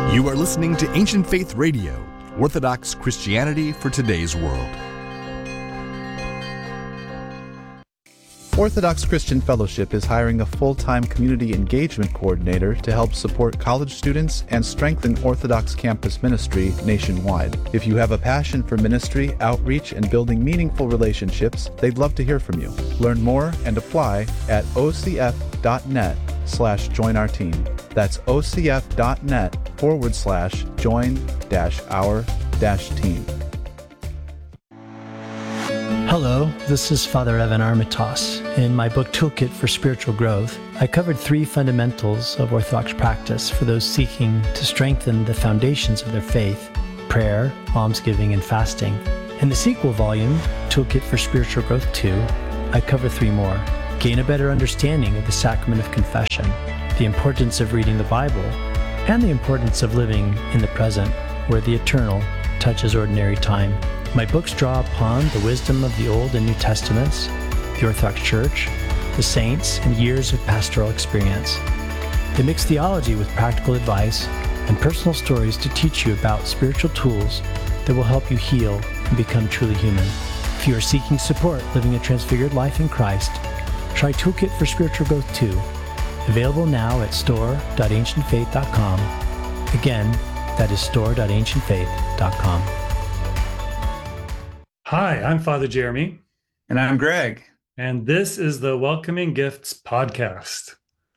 You are listening to Ancient Faith Radio, Orthodox Christianity for today's world. Orthodox Christian Fellowship is hiring a full-time community engagement coordinator to help support college students and strengthen Orthodox campus ministry nationwide. If you have a passion for ministry, outreach, and building meaningful relationships, they'd love to hear from you. Learn more and apply at ocf.net/join our team. That's ocf.net/join-our-team. Hello, this is Father Evan Armitage. In my book Toolkit for Spiritual Growth, I covered 3 fundamentals of Orthodox practice for those seeking to strengthen the foundations of their faith: prayer, almsgiving, and fasting. In the sequel volume, Toolkit for Spiritual Growth 2, I cover 3 more. Gain a better understanding of the sacrament of confession, the importance of reading the Bible, and the importance of living in the present, where the eternal touches ordinary time. My books draw upon the wisdom of the Old and New Testaments, the Orthodox Church, the saints, and years of pastoral experience. They mix theology with practical advice and personal stories to teach you about spiritual tools that will help you heal and become truly human. If you are seeking support living a transfigured life in Christ, try Toolkit for Spiritual Growth 2, available now at store.ancientfaith.com. Again, that is store.ancientfaith.com. Hi, I'm Father Jeremy. And I'm Greg. And this is the Welcoming Gifts podcast.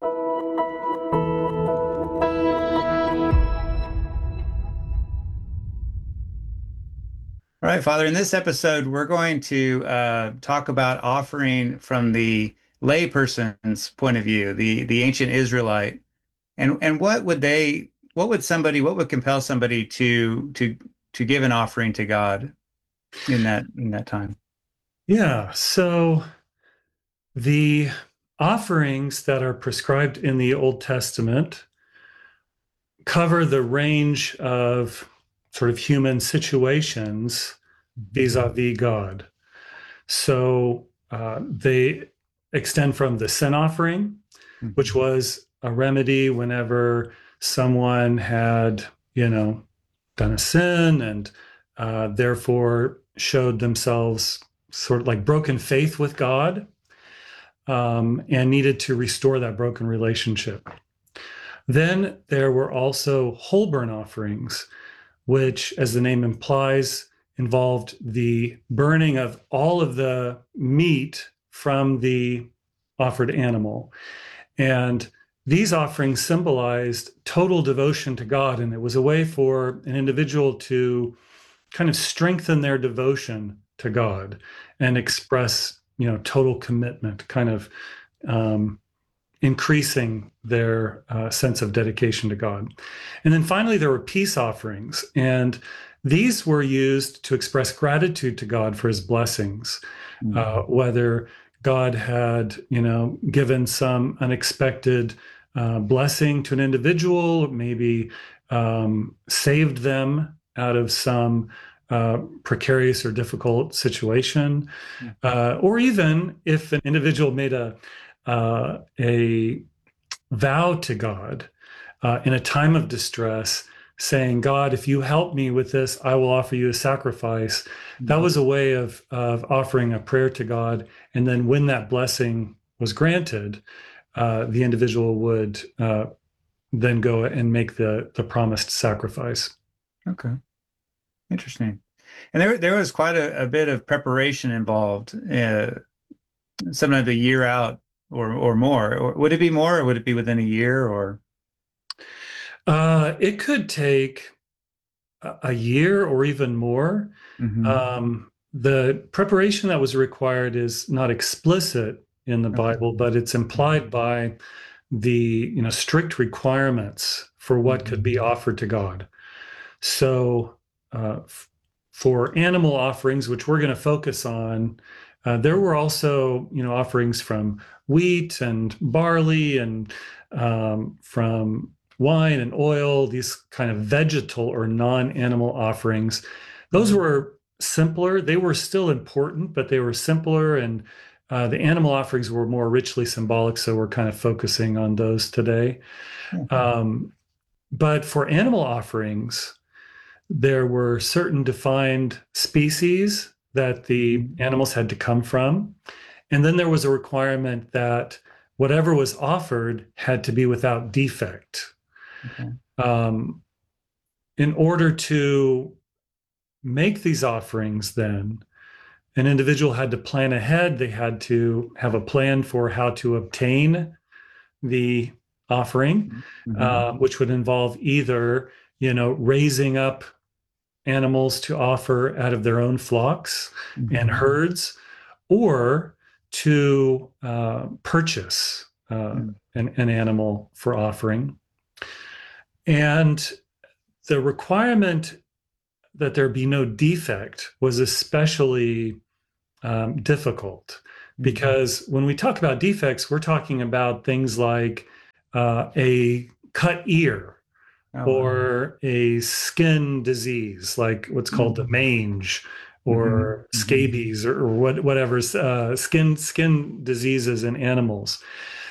All right, Father, in this episode, we're going to talk about offering from the layperson's point of view, the ancient Israelite. And what would compel somebody to give an offering to God in that time? Yeah, so the offerings that are prescribed in the Old Testament cover the range of sort of human situations vis-a-vis God. So they extend from the sin offering, which was a remedy whenever someone had, done a sin and therefore showed themselves sort of like broken faith with God, and needed to restore that broken relationship. Then there were also whole burnt offerings, which, as the name implies, involved the burning of all of the meat from the offered animal. And these offerings symbolized total devotion to God, and it was a way for an individual to kind of strengthen their devotion to God and express, total commitment, kind of increasing their sense of dedication to God. And then finally, there were peace offerings, and these were used to express gratitude to God for his blessings, whether God had, given some unexpected blessing to an individual, maybe saved them out of some precarious or difficult situation, or even if an individual made a vow to God in a time of distress, saying, God, if you help me with this, I will offer you a sacrifice. That was a way of offering a prayer to God. And then when that blessing was granted, the individual would then go and make the promised sacrifice. Okay. Interesting. And there was quite a bit of preparation involved, sometimes a year out or more. Or would it be more, or would it be within a year, or? It could take a year or even more. The preparation that was required is not explicit in the Bible, but it's implied by the strict requirements for what could be offered to God. So for animal offerings, which we're going to focus on, there were also offerings from wheat and barley and from wine and oil, these kind of vegetal or non-animal offerings. Those were simpler. They were still important, but they were simpler, and the animal offerings were more richly symbolic, so we're kind of focusing on those today. But for animal offerings, there were certain defined species that the animals had to come from. And then there was a requirement that whatever was offered had to be without defect. Okay. In order to make these offerings, then, an individual had to plan ahead. They had to have a plan for how to obtain the offering, which would involve either, raising up animals to offer out of their own flocks and herds, or to purchase an animal for offering. And the requirement that there be no defect was especially difficult, because when we talk about defects, we're talking about things like a cut ear, or a skin disease, like what's called the mange, or scabies, or whatever, skin diseases in animals,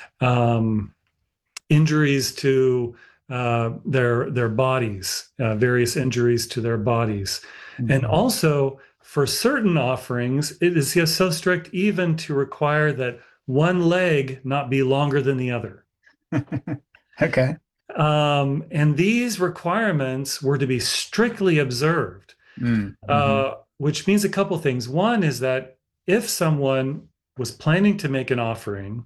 injuries to their bodies, various injuries to their bodies. And also, for certain offerings, it is just so strict even to require that one leg not be longer than the other. Okay. And these requirements were to be strictly observed, which means a couple things. One is that if someone was planning to make an offering,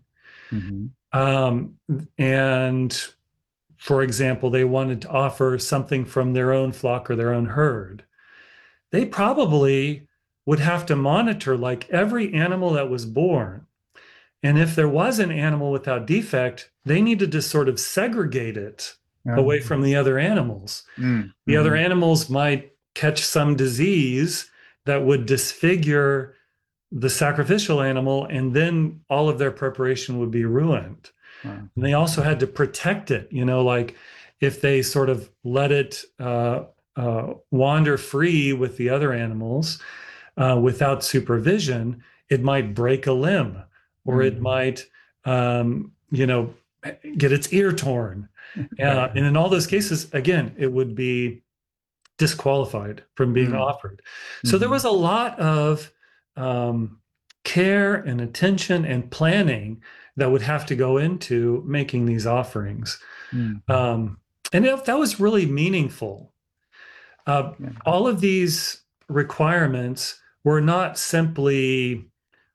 and, for example, they wanted to offer something from their own flock or their own herd, they probably would have to monitor, like, every animal that was born. And if there was an animal without defect, they needed to sort of segregate it away from the other animals. The other animals might catch some disease that would disfigure the sacrificial animal, and then all of their preparation would be ruined. And they also had to protect it, like if they sort of let it wander free with the other animals without supervision, it might break a limb, or it might, get its ear torn. And in all those cases, again, it would be disqualified from being offered. So there was a lot of care and attention and planning that would have to go into making these offerings. And that was really meaningful. All of these requirements were not simply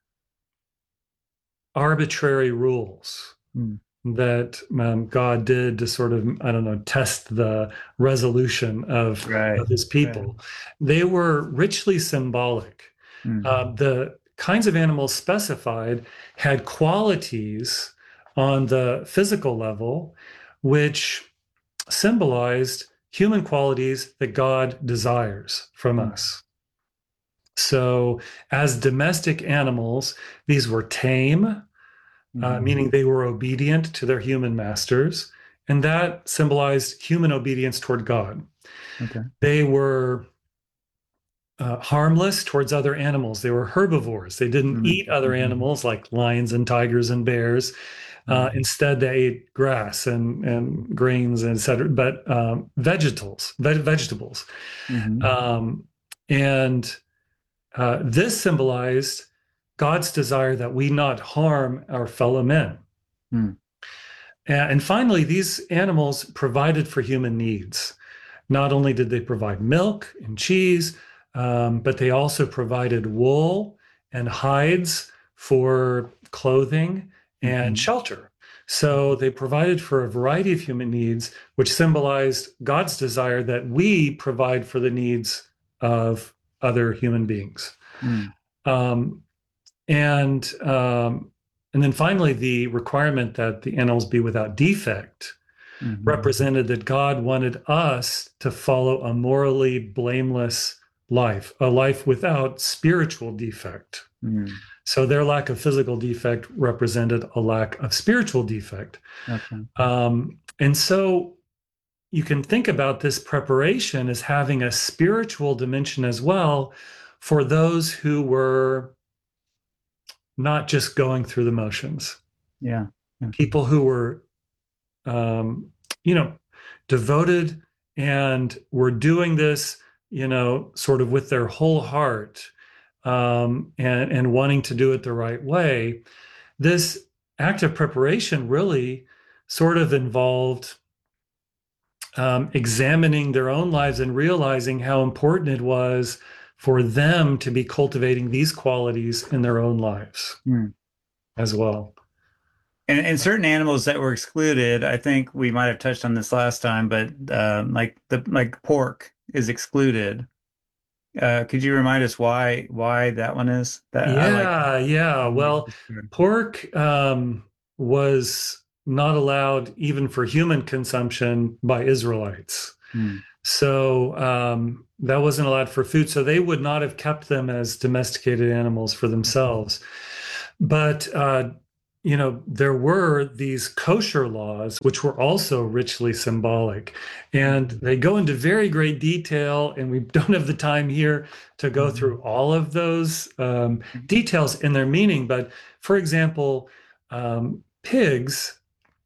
arbitrary rules that God did to sort of, test the resolution of his people. They were richly symbolic. The kinds of animals specified had qualities on the physical level which symbolized human qualities that God desires from us. So as domestic animals, these were tame, meaning they were obedient to their human masters, and that symbolized human obedience toward God. They were harmless towards other animals. They were herbivores. They didn't eat other animals like lions and tigers and bears. Instead, they ate grass and grains, and et cetera, but vegetables. This symbolized God's desire that we not harm our fellow men. And finally, these animals provided for human needs. Not only did they provide milk and cheese, but they also provided wool and hides for clothing and shelter. So they provided for a variety of human needs, which symbolized God's desire that we provide for the needs of other human beings. And then finally, the requirement that the animals be without defect represented that God wanted us to follow a morally blameless life, a life without spiritual defect. So their lack of physical defect represented a lack of spiritual defect. And so you can think about this preparation as having a spiritual dimension as well for those who were not just going through the motions. People who were, devoted and were doing this, sort of with their whole heart, and wanting to do it the right way, this act of preparation really sort of involved examining their own lives and realizing how important it was for them to be cultivating these qualities in their own lives as well. And certain animals that were excluded, I think we might have touched on this last time, but like pork is excluded. Could you remind us why that one is? Yeah. Well, pork was not allowed even for human consumption by Israelites. So that wasn't allowed for food. So they would not have kept them as domesticated animals for themselves. But there were these kosher laws, which were also richly symbolic. And they go into very great detail, and we don't have the time here to go through all of those details in their meaning. But for example, pigs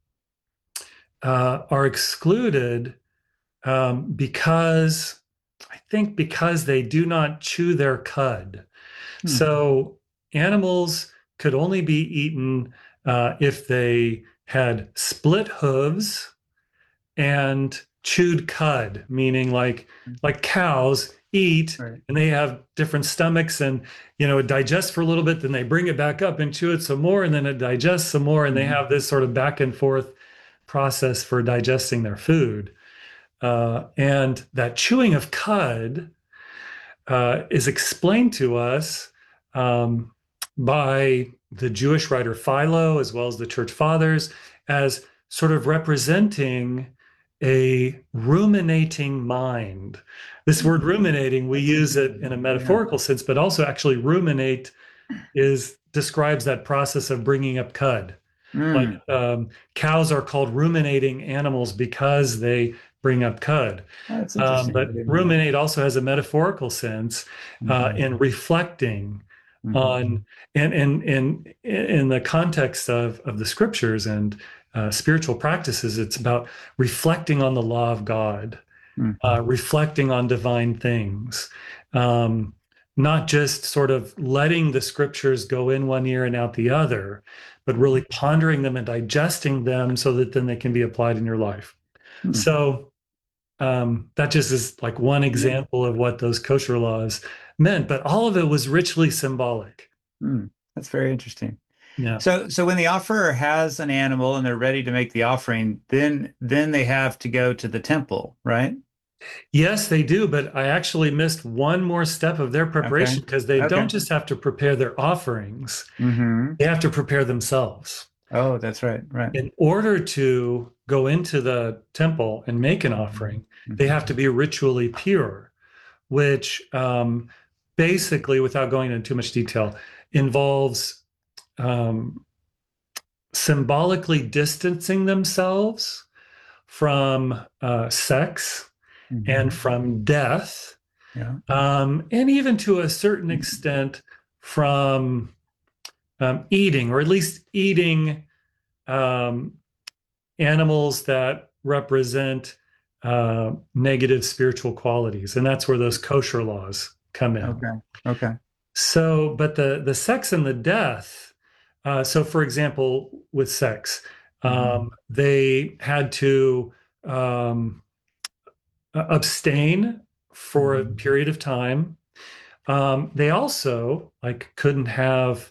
are excluded because they do not chew their cud. So animals could only be eaten if they had split hooves and chewed cud, meaning like cows eat, right, and they have different stomachs, and it digests for a little bit, then they bring it back up and chew it some more, and then it digests some more, and they have this sort of back and forth process for digesting their food. And that chewing of cud is explained to us by the Jewish writer Philo, as well as the church fathers, as sort of representing a ruminating mind. This word ruminating, we use it in a metaphorical sense, but also actually ruminate describes that process of bringing up cud. Like cows are called ruminating animals because they bring up cud. That's interesting. But ruminate also has a metaphorical sense in reflecting on, and in the context of the scriptures and spiritual practices, it's about reflecting on the law of God, reflecting on divine things, not just sort of letting the scriptures go in one ear and out the other, but really pondering them and digesting them so that then they can be applied in your life. So that just is like one example of what those kosher laws meant, but all of it was richly symbolic. That's very interesting. Yeah. So when the offerer has an animal and they're ready to make the offering, then they have to go to the temple, right? Yes, they do, but I actually missed one more step of their preparation, because they don't just have to prepare their offerings, they have to prepare themselves. Oh, that's right. In order to go into the temple and make an offering, they have to be ritually pure, which basically, without going into too much detail, involves symbolically distancing themselves from sex and from death, and even to a certain extent from eating, or at least eating animals that represent negative spiritual qualities. And that's where those kosher laws come in. Okay. So, but the sex and the death, so for example, with sex, they had to abstain for a period of time. They also couldn't have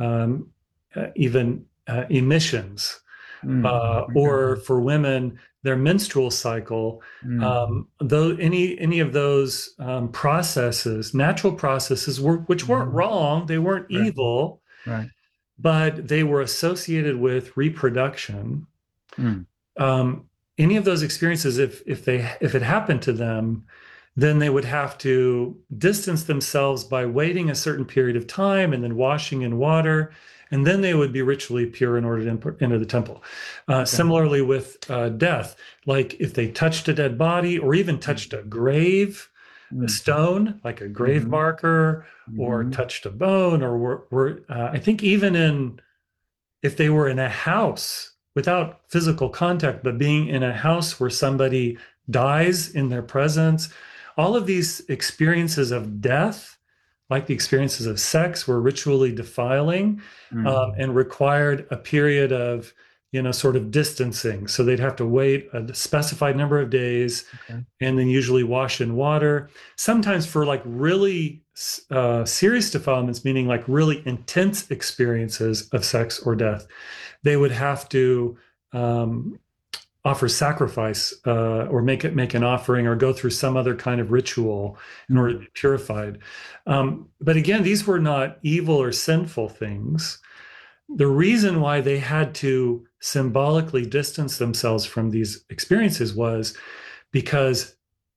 even emissions, or for women, their menstrual cycle, though any of those processes, natural processes, which weren't wrong, they weren't evil, but they were associated with reproduction. Any of those experiences, if it happened to them, then they would have to distance themselves by waiting a certain period of time and then washing in water, and then they would be ritually pure in order to enter the temple. Similarly with death, like if they touched a dead body or even touched a grave, a stone, like a grave marker, or touched a bone, or were I think even if they were in a house without physical contact, but being in a house where somebody dies in their presence. All of these experiences of death, like the experiences of sex, were ritually defiling, and required a period of, sort of distancing. So they'd have to wait a specified number of days, and then usually wash in water. Sometimes for like really serious defilements, meaning like really intense experiences of sex or death, they would have to offer sacrifice, or make an offering, or go through some other kind of ritual in order to be purified. But again, these were not evil or sinful things. The reason why they had to symbolically distance themselves from these experiences was because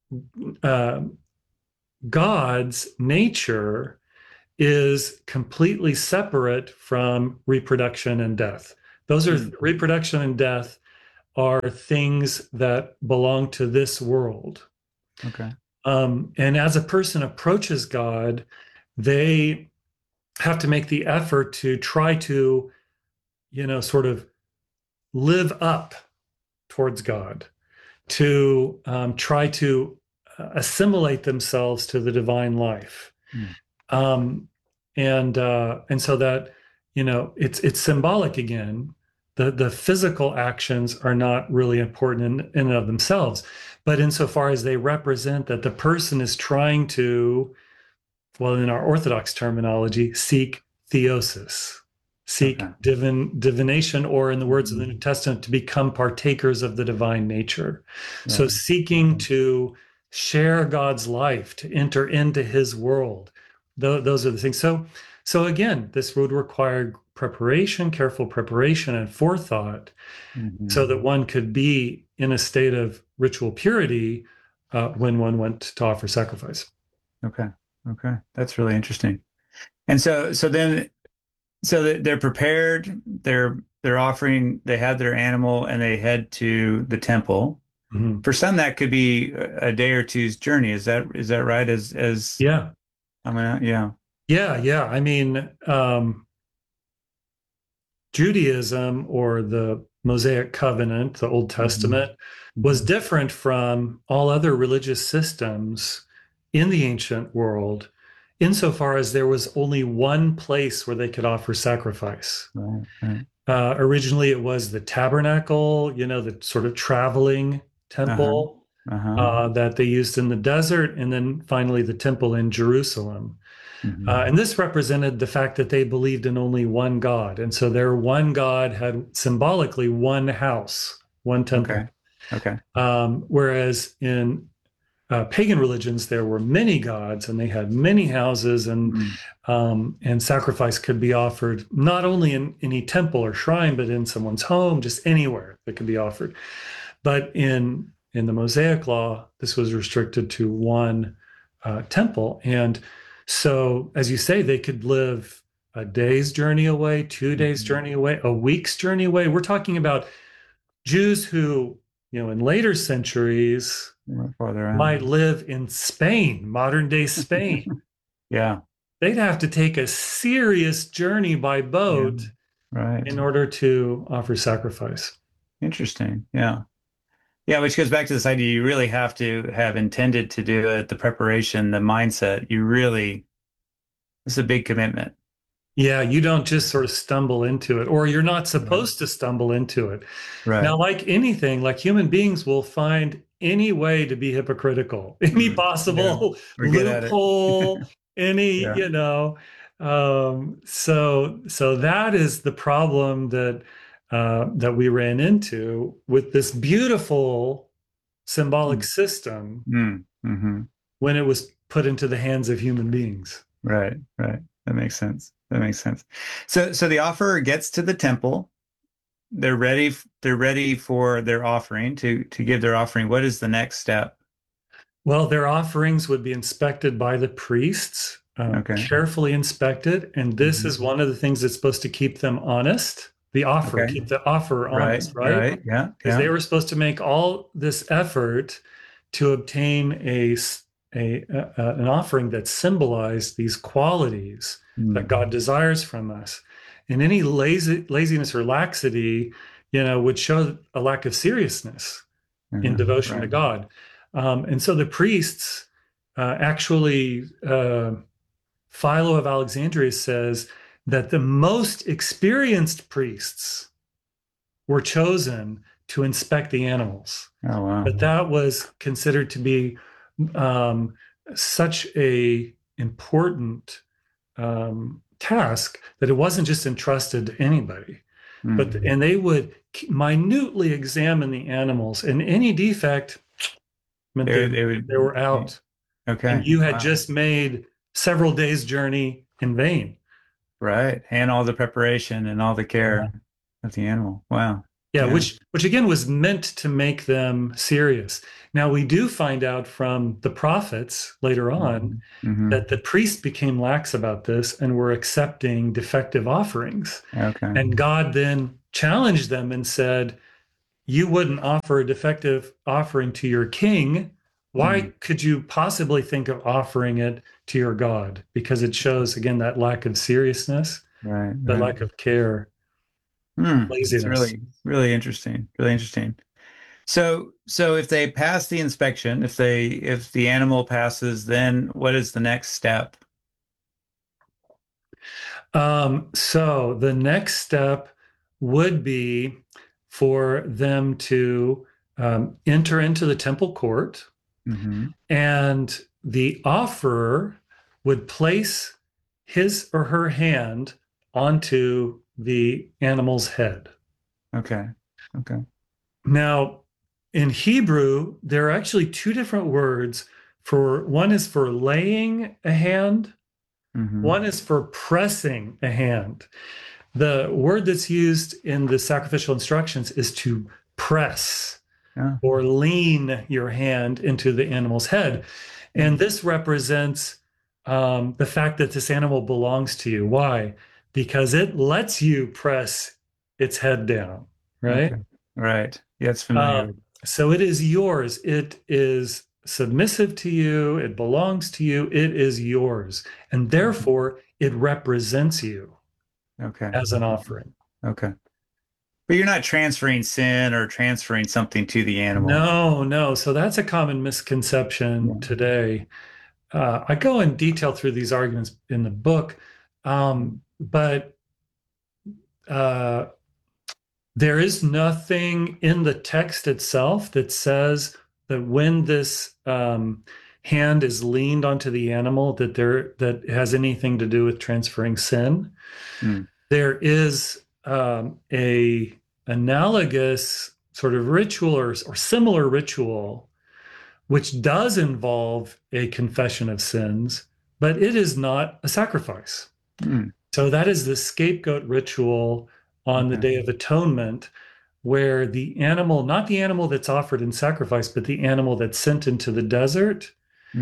God's nature is completely separate from reproduction and death. Those are reproduction and death are things that belong to this world. Okay. And as a person approaches God, they have to make the effort to try to, sort of live up towards God, to try to assimilate themselves to the divine life. And so that, it's symbolic again. The physical actions are not really important in and of themselves, but insofar as they represent that the person is trying to, well, in our Orthodox terminology, seek theosis, seek divination, or in the words of the New Testament, to become partakers of the divine nature. Right. So seeking to share God's life, to enter into his world. Those are the things. So again, this would require preparation, careful preparation and forethought, so that one could be in a state of ritual purity when one went to offer sacrifice. Okay. That's really interesting. And so they're prepared, they're offering, they have their animal, and they head to the temple. For some, that could be a day or two's journey. Is that right? Yeah. Yeah. I mean, Judaism, or the Mosaic Covenant, the Old Testament, was different from all other religious systems in the ancient world, insofar as there was only one place where they could offer sacrifice. Right. Originally, it was the tabernacle, the sort of traveling temple that they used in the desert, and then finally the temple in Jerusalem. And this represented the fact that they believed in only one God. And so their one God had symbolically one house, one temple. Okay. Whereas in pagan religions, there were many gods, and they had many houses, and sacrifice could be offered not only in any temple or shrine, but in someone's home, just anywhere that could be offered. But in the Mosaic law, this was restricted to one temple. And so, as you say, they could live a day's journey away, 2 days' journey away, a week's journey away. We're talking about Jews who, in later centuries, might live in Spain, modern day Spain. Yeah. They'd have to take a serious journey by boat in order to offer sacrifice. Interesting. Yeah. Yeah, which goes back to this idea, you really have to have intended to do it, the preparation, the mindset. It's a big commitment. Yeah, you don't just sort of stumble into it, or you're not supposed to stumble into it. Right. Now, like anything, like human beings will find any way to be hypocritical, any possible loophole, any, so that is the problem that we ran into with this beautiful symbolic system when it was put into the hands of human beings. Right. That makes sense. So the offerer gets to the temple. They're ready for their offering, to give their offering. What is the next step? Well, their offerings would be inspected by the priests, carefully inspected. And this is one of the things that's supposed to keep them honest. The offer, keep the offerer honest, right? Yeah. Because they were supposed to make all this effort to obtain an offering that symbolized these qualities that God desires from us. And any laziness or laxity would show a lack of seriousness in devotion to Right. God. And so the priests actually, Philo of Alexandria says that the most experienced priests were chosen to inspect the animals. Oh, wow. But that was considered to be such a important task that it wasn't just entrusted to anybody. But and they would minutely examine the animals, and any defect meant they were out. Okay. And you had Wow. just made several days' journey in vain. Right. And all the preparation and all the care of the animal. Wow. Yeah, which again was meant to make them serious. Now we do find out from the prophets later on that the priests became lax about this and were accepting defective offerings. Okay. And God then challenged them and said, you wouldn't offer a defective offering to your king. Why could you possibly think of offering it to your God? Because it shows, again, that lack of seriousness, the lack of care. It's really, really interesting. Really interesting. So if they pass the inspection, if the animal passes, then what is the next step? So the next step would be for them to enter into the temple court, and the offerer would place his or her hand onto the animal's head. Okay. Now, in Hebrew, there are actually two different words for one is for laying a hand, one is for pressing a hand. The word that's used in the sacrificial instructions is to press or lean your hand into the animal's head. And this represents the fact that this animal belongs to you. Why? Because it lets you press its head down, right? Okay. Right. Yeah, it's familiar. So it is yours. It is submissive to you. It belongs to you. It is yours. And therefore, it represents you as an offering. Okay. But you're not transferring sin or transferring something to the animal. No. So that's a common misconception today. I go in detail through these arguments in the book, but there is nothing in the text itself that says that when this hand is leaned onto the animal, that has anything to do with transferring sin. There is a analogous sort of ritual or similar ritual, which does involve a confession of sins, but it is not a sacrifice. So that is the scapegoat ritual on the Day of Atonement, where the animal, not the animal that's offered in sacrifice, but the animal that's sent into the desert,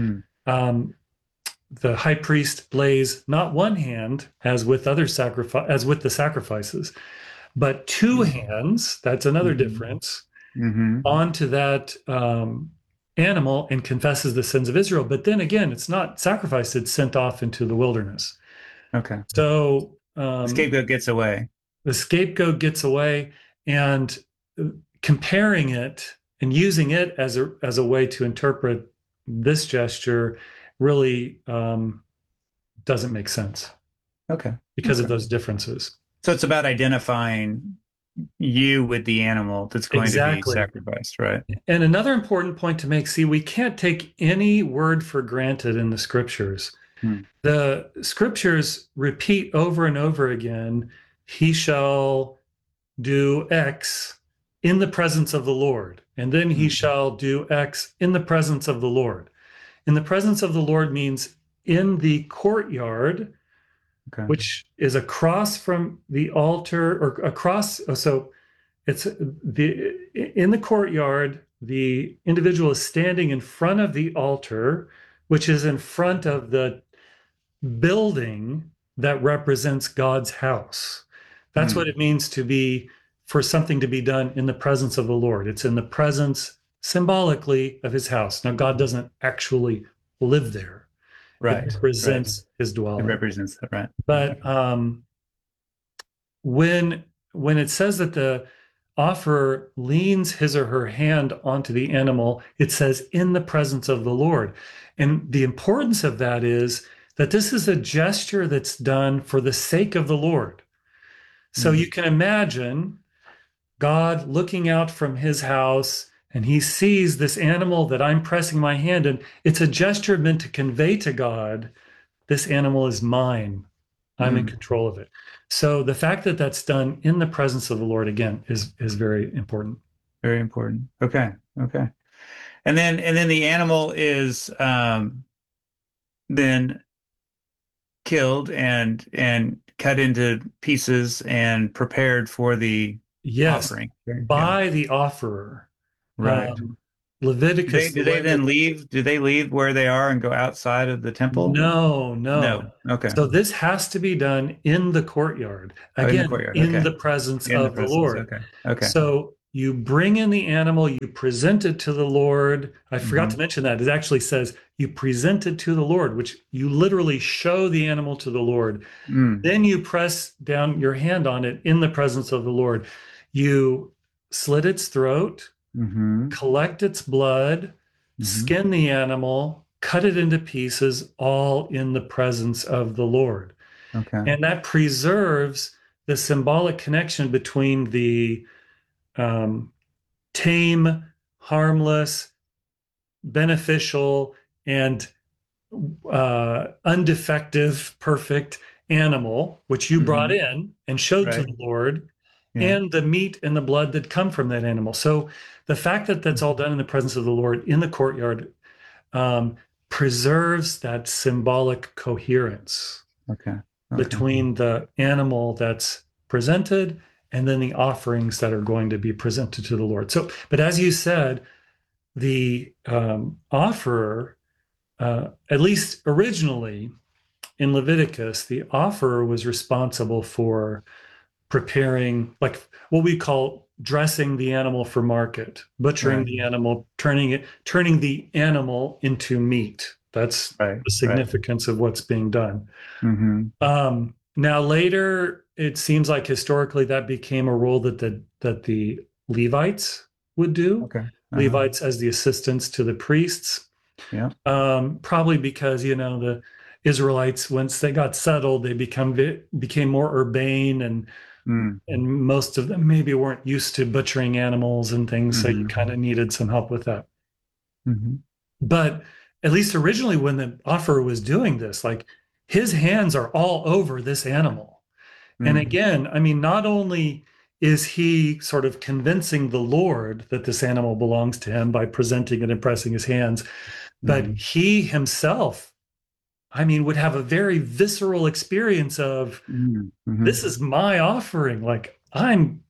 the high priest lays not one hand, as with the sacrifices, but two hands. That's another difference. Onto that animal and confesses the sins of Israel. But then again, it's not sacrificed; it's sent off into the wilderness. Okay. So the scapegoat gets away. The scapegoat gets away, and comparing it and using it as a way to interpret this gesture really doesn't make sense. Okay. Because of those differences. So it's about identifying you with the animal that's going to be sacrificed, right? And another important point to make, see, we can't take any word for granted in the scriptures. The scriptures repeat over and over again, he shall do X in the presence of the Lord, and then he shall do X in the presence of the Lord. In the presence of the Lord means in the courtyard, which is across from the altar, or across. So it's in the courtyard, the individual is standing in front of the altar, which is in front of the building that represents God's house. That's what it means for something to be done in the presence of the Lord. It's in the presence symbolically of his house. Now, God doesn't actually live there. Right. It represents his dwelling. It represents that, right. But when it says that the offerer leans his or her hand onto the animal, it says, in the presence of the Lord. And the importance of that is that this is a gesture that's done for the sake of the Lord. So you can imagine God looking out from his house, and he sees this animal that I'm pressing my hand in. It's a gesture meant to convey to God, this animal is mine. I'm in control of it. So the fact that that's done in the presence of the Lord, again, is very important. Very important. Okay. Okay. And then the animal is then killed and cut into pieces and prepared for the offering. By the offerer. Right. Leviticus. Do they then leave? Do they leave where they are and go outside of the temple? No. Okay. So this has to be done in the courtyard. Again, in the courtyard. In the presence of the Lord. Okay. So you bring in the animal, you present it to the Lord. I forgot to mention that. It actually says you present it to the Lord, which you literally show the animal to the Lord. Then you press down your hand on it in the presence of the Lord. You slit its throat, collect its blood, skin the animal, cut it into pieces, all in the presence of the Lord. Okay. And that preserves the symbolic connection between the tame, harmless, beneficial, and undefective, perfect animal, which you brought in and showed to the Lord, and the meat and the blood that come from that animal. So the fact that that's all done in the presence of the Lord in the courtyard preserves that symbolic coherence between the animal that's presented and then the offerings that are going to be presented to the Lord. So, but as you said, the offerer, at least originally in Leviticus, the offerer was responsible for preparing, like what we call dressing the animal for market, butchering the animal, turning the animal into meat. That's the significance of what's being done. Now later, it seems like historically that became a role that the Levites would do. Levites as the assistants to the priests. Probably because the Israelites, once they got settled, they became more urbane, and most of them maybe weren't used to butchering animals and things, so you kind of needed some help with that. But at least originally, when the offerer was doing this, like his hands are all over this animal. And again, I mean, not only is he sort of convincing the Lord that this animal belongs to him by presenting it and pressing his hands, but he himself, I mean, would have a very visceral experience of, this is my offering. Like, I'm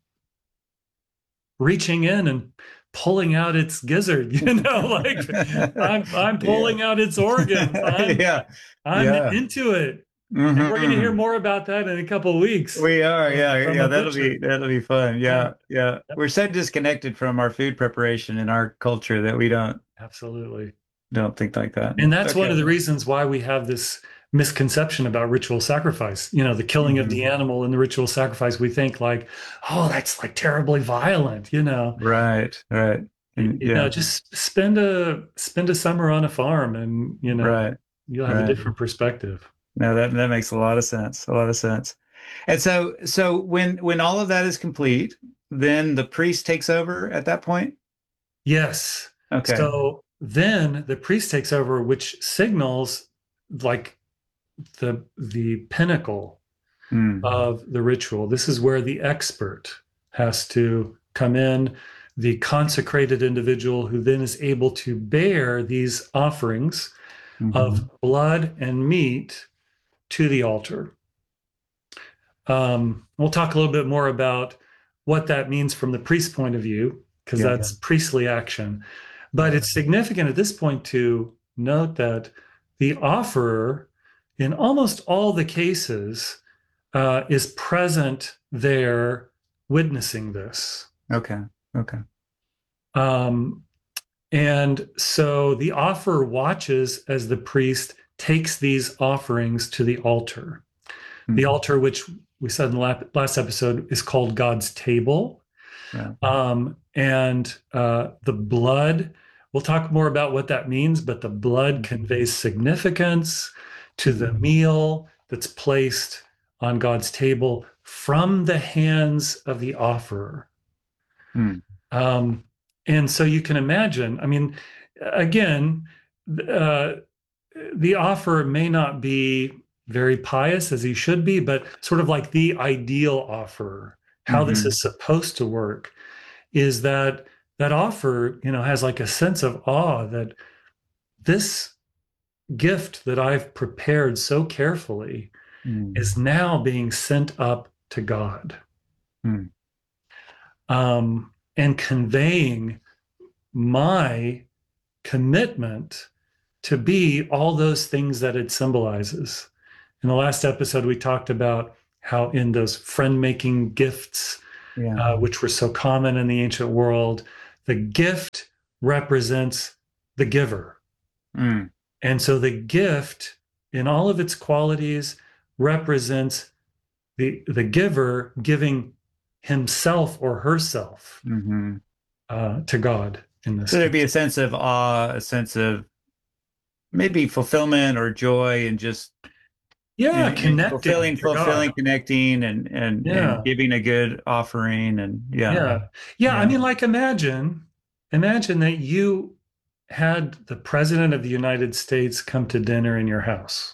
reaching in and pulling out its gizzard, like I'm pulling out its organs. I'm into it. And we're going to hear more about that in a couple of weeks. We are, that'll be fun. Yeah. We're so disconnected from our food preparation in our culture that we don't think like that. And that's one of the reasons why we have this misconception about ritual sacrifice. The killing of the animal in the ritual sacrifice. We think like, oh, that's like terribly violent. Right. And, just spend a summer on a farm, and you'll have a different perspective. No, that makes a lot of sense. And so when all of that is complete, then the priest takes over at that point? Yes. Okay. So then the priest takes over, which signals like the pinnacle of the ritual. This is where the expert has to come in, the consecrated individual who then is able to bear these offerings of blood and meat to the altar. We'll talk a little bit more about what that means from the priest's point of view, because that's priestly action. But it's significant at this point to note that the offerer, in almost all the cases, is present there witnessing this. Okay. And so the offerer watches as the priest takes these offerings to the altar. The altar, which we said in the last episode, is called God's table. Right. The blood, we'll talk more about what that means, but the blood conveys significance to the meal that's placed on God's table from the hands of the offerer. Mm. And so you can imagine, I mean, again, the offerer may not be very pious as he should be, but sort of like the ideal offerer, how this is supposed to work is that offer, has like a sense of awe that this gift that I've prepared so carefully is now being sent up to God. And conveying my commitment to be all those things that it symbolizes. In the last episode, we talked about how in those friend-making gifts, which were so common in the ancient world, the gift represents the giver. And so the gift, in all of its qualities, represents the giver giving himself or herself to God in this. So there'd be a sense of awe, a sense of maybe fulfillment or joy, and just connecting, fulfilling, connecting, and giving a good offering, and I mean, like imagine that you had the President of the United States come to dinner in your house.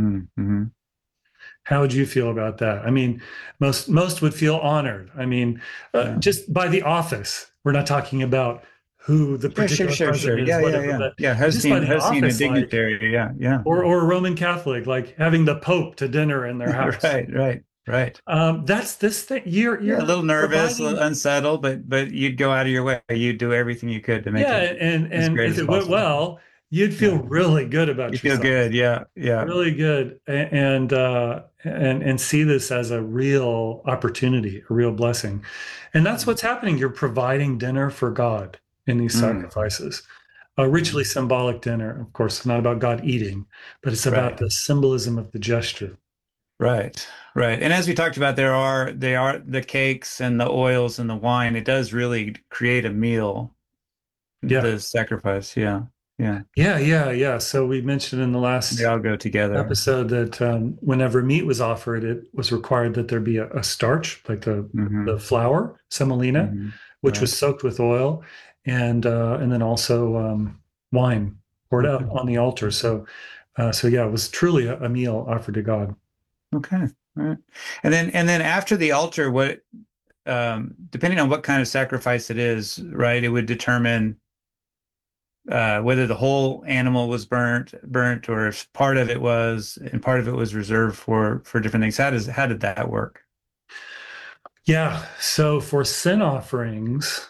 How would you feel about that? I mean, most would feel honored. I mean, just by the office. We're not talking about who the particular president is, whatever. Hosting a dignitary, or a Roman Catholic, like having the Pope to dinner in their house. Right. That's this thing. You're a little nervous, a little unsettled, but you'd go out of your way. You'd do everything you could to make it. And if it went well, you'd feel really good about yourself. You feel good, really good, and see this as a real opportunity, a real blessing, and that's what's happening. You're providing dinner for God in these sacrifices, a richly symbolic dinner. Of course, not about God eating, but it's about the symbolism of the gesture. Right. And as we talked about, they are the cakes and the oils and the wine. It does really create a meal. The sacrifice. Yeah. So we mentioned in the last they all go together episode that whenever meat was offered, it was required that there be a starch, like the flour, semolina, which was soaked with oil, and then also wine poured out on the altar. So it was truly a meal offered to God. Okay. All right. And then after the altar, what depending on what kind of sacrifice it is, right, it would determine whether the whole animal was burnt, or if part of it was, and part of it was reserved for different things. How did that work? Yeah. So for sin offerings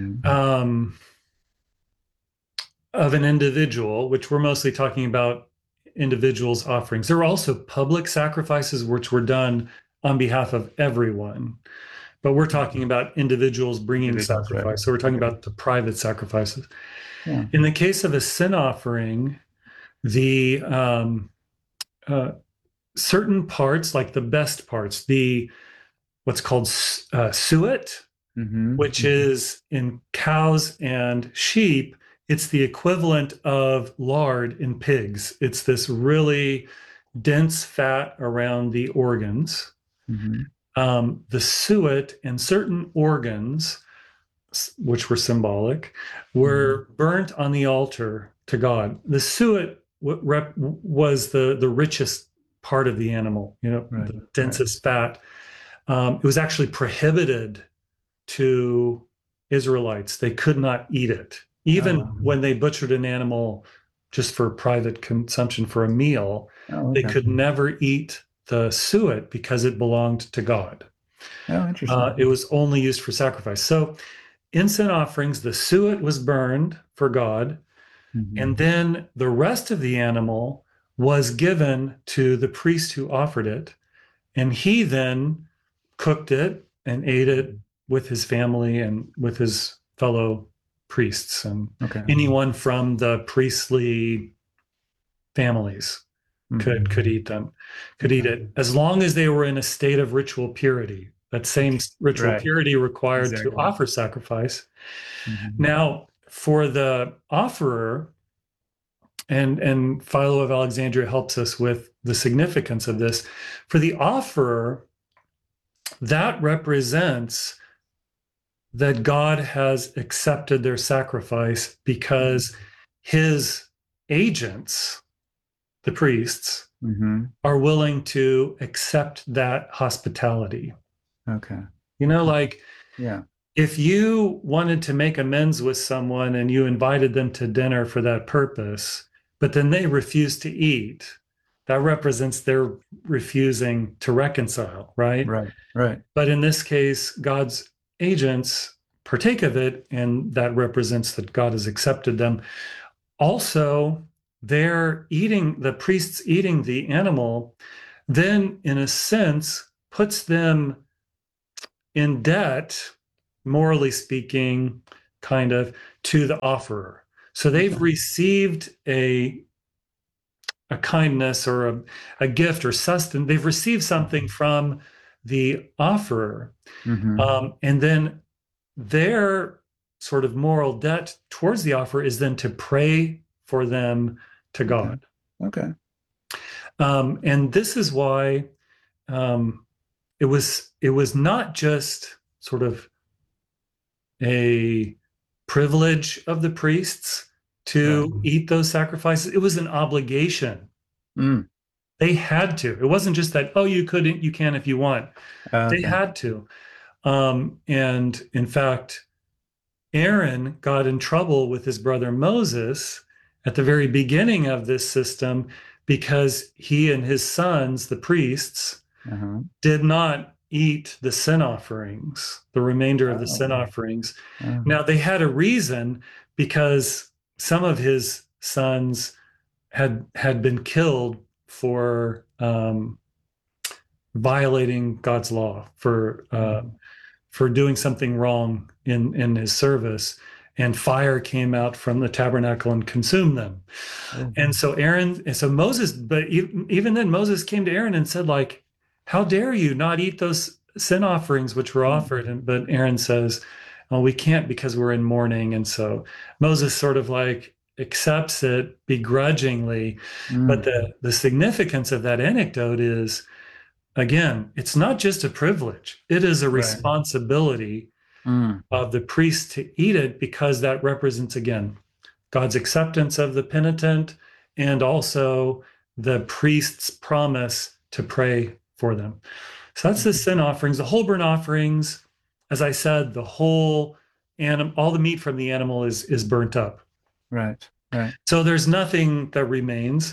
of an individual, which we're mostly talking about individuals' offerings, there were also public sacrifices which were done on behalf of everyone. But we're talking about individuals bringing sacrifice. Right. So we're talking about the private sacrifices. Yeah. In the case of a sin offering, the certain parts, like the best parts, what's called suet, which is in cows and sheep, it's the equivalent of lard in pigs. It's this really dense fat around the organs. The suet and certain organs, which were symbolic, were burnt on the altar to God. The suet was the richest part of the animal, the densest fat. It was actually prohibited to Israelites. They could not eat it. Even when they butchered an animal just for private consumption for a meal, they could never eat the suet because it belonged to God. Oh, interesting. It was only used for sacrifice. So in sin offerings, the suet was burned for God, and then the rest of the animal was given to the priest who offered it, and he then cooked it and ate it with his family and with his fellow priests and anyone from the priestly families could eat them, could eat it, as long as they were in a state of ritual purity. that same ritual Right. purity required Exactly. to offer sacrifice. Mhm. Now, for the offerer, and Philo of Alexandria helps us with the significance of this. For the offerer, that represents that God has accepted their sacrifice because his agents, the priests, Mhm. are willing to accept that hospitality. Okay. You know, like Yeah. if you wanted to make amends with someone and you invited them to dinner for that purpose, but then they refuse to eat, that represents their refusing to reconcile, right? Right. Right. But in this case, God's agents partake of it, and that represents that God has accepted them. Also, they're eating, the priests eating the animal, then in a sense puts them in debt, morally speaking, kind of, to the offerer. So they've Okay. received a kindness or a gift or sustenance. They've received something from the offerer. Mhm. And then their sort of moral debt towards the offerer is then to pray for them to Okay. God. Okay. And this is why um, it was not just sort of a privilege of the priests to Right. eat those sacrifices. It was an obligation. Mm. They had to. It wasn't just that, oh, you couldn't, you can if you want. They Okay. had to. And in fact, Aaron got in trouble with his brother Moses at the very beginning of this system because he and his sons, the priests, Uh-huh. did not eat the sin offerings, the remainder of the sin Oh. offerings. Oh. Now, they had a reason because some of his sons had been killed for violating God's law, for doing something wrong in his service, and fire came out from the tabernacle and consumed them. Oh. And so Moses, but even then Moses came to Aaron and said, like, how dare you not eat those sin offerings which were offered? But Aaron says, oh, we can't because we're in mourning. And so Moses sort of like accepts it begrudgingly. But Mm. the significance of that anecdote is, again, it's not just a privilege, it is a Right. responsibility Mm. of the priest to eat it, because that represents, again, God's acceptance of the penitent and also the priest's promise to pray for them. So that's the sin offerings. The whole burnt offerings, as I said, the whole animal, all the meat from the animal is burnt up. Right. Right. So there's nothing that remains.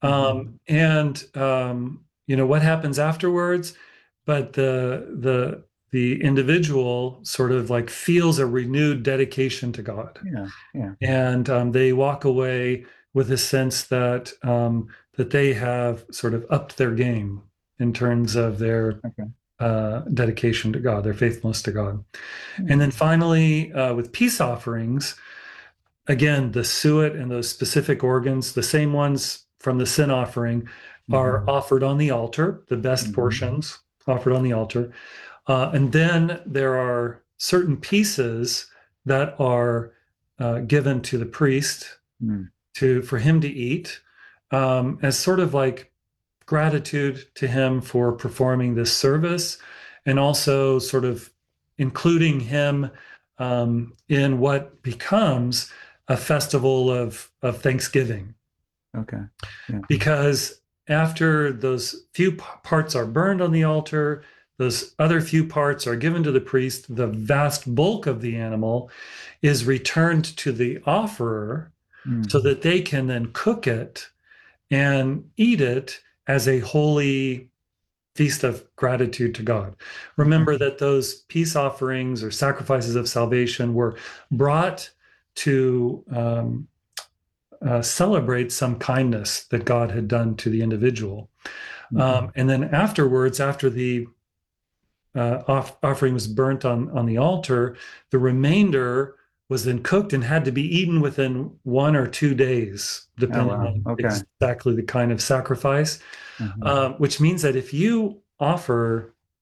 You know what happens afterwards, but the individual sort of like feels a renewed dedication to God, Yeah. Yeah. and they walk away with a sense that that they have sort of upped their game in terms of their Okay. dedication to God, their faithfulness to God. Hmm. And then finally, with peace offerings, again, the suet and those specific organs, the same ones from the sin offering, are offered on the altar, the best portions offered on the altar. And then there are certain pieces that are given to the priest for him to eat, as sort of like gratitude to him for performing this service, and also sort of including him in what becomes a festival of Thanksgiving. Okay. Yeah. Because after those few parts are burned on the altar, those other few parts are given to the priest, the vast bulk of the animal is returned to the offerer so that they can then cook it and eat it as a holy feast of gratitude to God. Remember that those peace offerings or sacrifices of salvation were brought to celebrate some kindness that God had done to the individual. And then afterwards, after the offering was burnt on the altar, the remainder was then cooked and had to be eaten within 1 or 2 days, depending on exactly the kind of sacrifice. Which means that if you offer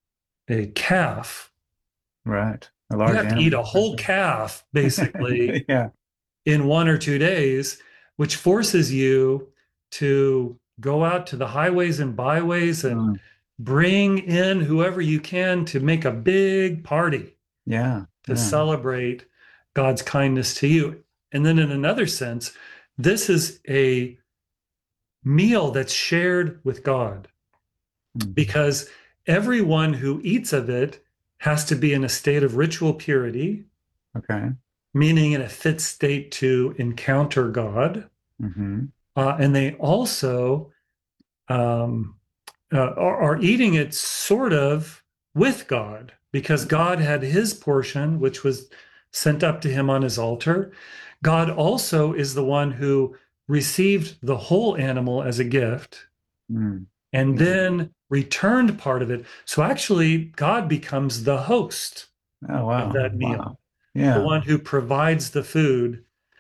a calf. Right. A You large have to animal. eat a whole calf, basically, Yeah. in 1 or 2 days, which forces you to go out to the highways and byways and bring in whoever you can to make a big party Yeah. to Yeah. celebrate God's kindness to you. And then in another sense, this is a meal that's shared with God, because everyone who eats of it has to be in a state of ritual purity, Okay. meaning in a fit state to encounter God. Mm-hmm. And they also are eating it sort of with God, because God had his portion, which was sent up to him on his altar. God also is the one who received the whole animal as a gift and then returned part of it. So actually, God becomes the host Oh, wow. of that meal, Wow. the Yeah. one who provides the food